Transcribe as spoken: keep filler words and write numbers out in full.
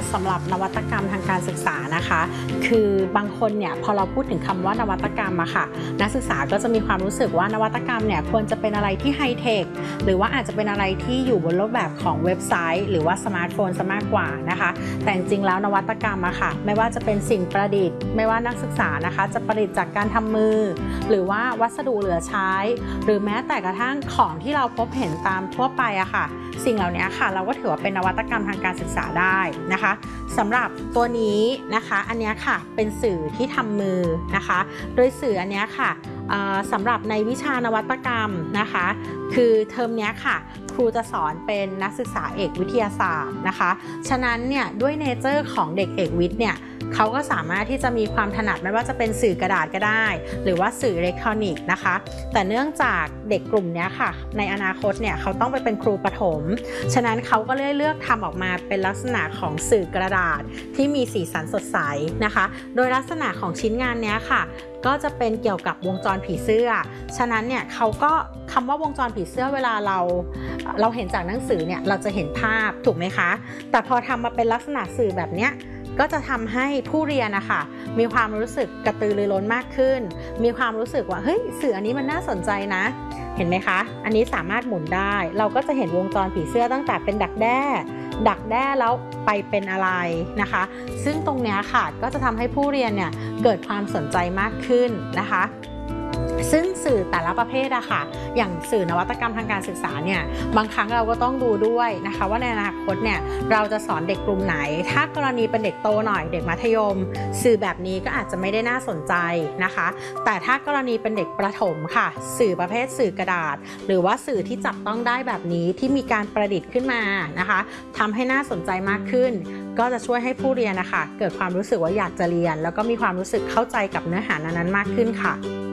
สำหรับนวัตกรรมทางการศึกษานะคะคือบางคนเนี่ยพอเราพูดถึงคำว่านวัตกรรมอะค่ะนักศึกษาก็จะมีความรู้สึกว่านวัตกรรมเนี่ยควรจะเป็นอะไรที่ไฮเทคหรือว่าอาจจะเป็นอะไรที่อยู่บนรูปแบบของเว็บไซต์หรือว่าสมาร์ทโฟนซะมากกว่านะคะแต่จริงๆแล้วนวัตกรรมอะค่ะไม่ว่าจะเป็นสิ่งประดิษฐ์ไม่ว่านักศึกษานะคะจะประดิษฐ์จากการทำมือหรือว่าวัสดุเหลือใช้หรือแม้แต่กระทั่งของที่เราพบเห็นตามทั่วไปอะค่ะสิ่งเหล่านี้ค่ะเราก็ถือว่าเป็นนวัตกรรมทางการศึกษาได้นะคะสำหรับตัวนี้นะคะอันนี้ค่ะเป็นสื่อที่ทำมือนะคะโดยสื่ออันนี้ค่ะสำหรับในวิชานวัตกรรมนะคะคือเทอมนี้ค่ะครูจะสอนเป็นนักศึกษาเอกวิทยาศาสตร์นะคะฉะนั้นเนี่ยด้วยเนเจอร์ของเด็กเอกวิทย์เนี่ยเขาก็สามารถที่จะมีความถนัดไม่ว่าจะเป็นสื่อกระดาษก็ได้หรือว่าสื่ออิเล็กทรอนิกส์นะคะแต่เนื่องจากเด็กกลุ่มนี้ค่ะในอนาคตเนี่ยเขาต้องไปเป็นครูประถมฉะนั้นเขาก็เลยเลือกทำออกมาเป็นลักษณะของสื่อกระดาษที่มีสีสันสดใสนะคะโดยลักษณะของชิ้นงานนี้ค่ะก็จะเป็นเกี่ยวกับวงจรผีเสื้อฉะนั้นเนี่ยเขาก็คำว่าวงจรผีเสื้อเวลาเราเราเห็นจากหนังสือเนี่ยเราจะเห็นภาพถูกไหมคะแต่พอทำมาเป็นลักษณะสื่อแบบเนี้ยก็จะทำให้ผู้เรียนนะคะมีความรู้สึกกระตือรือร้นมากขึ้นมีความรู้สึกว่าเฮ้ยสื่ออันนี้มันน่าสนใจนะเห็นไหมคะอันนี้สามารถหมุนได้เราก็จะเห็นวงจรผีเสื้อตั้งแต่เป็นดักแด้ดักแด้แล้วไปเป็นอะไรนะคะซึ่งตรงนี้ค่ะก็จะทำให้ผู้เรียนเนี่ยเกิดความสนใจมากขึ้นนะคะซึ่งสื่อแต่ละประเภทอะค่ะอย่างสื่อนวัตกรรมทางการศึกษาเนี่ยบางครั้งเราก็ต้องดูด้วยนะคะว่าในอนาคตเนี่ยเราจะสอนเด็กกลุ่มไหนถ้ากรณีเป็นเด็กโตหน่อยเด็กมัธยมสื่อแบบนี้ก็อาจจะไม่ได้น่าสนใจนะคะแต่ถ้ากรณีเป็นเด็กประถมค่ะสื่อประเภทสื่อกระดาษหรือว่าสื่อที่จับต้องได้แบบนี้ที่มีการประดิษฐ์ขึ้นมานะคะทำให้น่าสนใจมากขึ้นก็จะช่วยให้ผู้เรียนนะคะเกิดความรู้สึกว่าอยากจะเรียนแล้วก็มีความรู้สึกเข้าใจกับเนื้อหานั้นๆมากขึ้นค่ะ